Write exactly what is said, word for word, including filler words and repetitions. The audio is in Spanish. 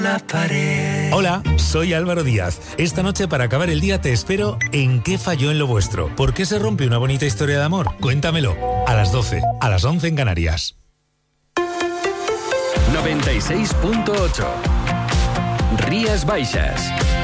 La pared. Hola, soy Álvaro Díaz. Esta noche para acabar el día te espero en ¿Qué falló en lo vuestro? ¿Por qué se rompe una bonita historia de amor? Cuéntamelo. A las doce, a las once en Canarias. noventa y seis punto ocho Rías Baixas.